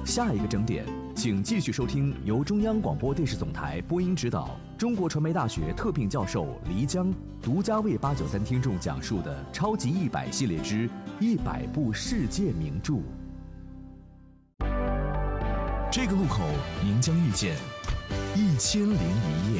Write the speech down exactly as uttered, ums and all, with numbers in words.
下一个整点，请继续收听由中央广播电视总台播音指导、中国传媒大学特聘教授黎江独家为八九三听众讲述的《超级一百》系列之一百部世界名著。这个路口，您将遇见一千零一夜。